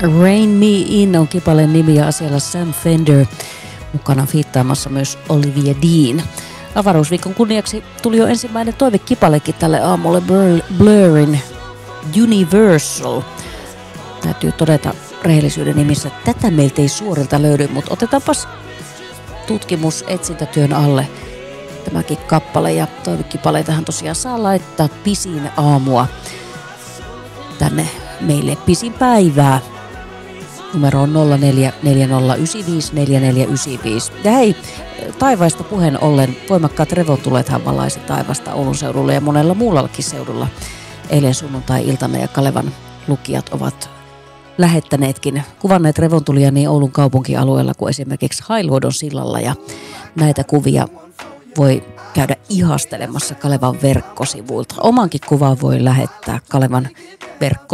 Rain Me In on kipalen nimi ja asialla Sam Fender. Mukana fiittaamassa myös Olivia Dean. Avaruusviikon kunniaksi tuli jo ensimmäinen toivekipalekin tälle aamulle, Blurrin Universal. Täytyy todeta rehellisyyden nimissä, että tätä meiltä ei suorilta löydy, mutta otetaanpas tutkimusetsintätyön alle tämäkin kappale. Ja toivekipaleitahan tosiaan saa laittaa pisin aamua tänne meille pisin päivää. Numero on 0440954495. Ja hei, taivaista puheen ollen, voimakkaat revontulethan valaisi taivasta Oulun seudulla ja monella muullakin seudulla. Eilen sunnuntai-iltana ja Kalevan lukijat ovat lähettäneetkin, kuvanneet revontulia niin Oulun kaupunkialueella kuin esimerkiksi Hailuodon sillalla. Ja näitä kuvia voi käydä ihastelemassa Kalevan verkkosivuilta. Omankin kuvan voi lähettää Kalevan verkko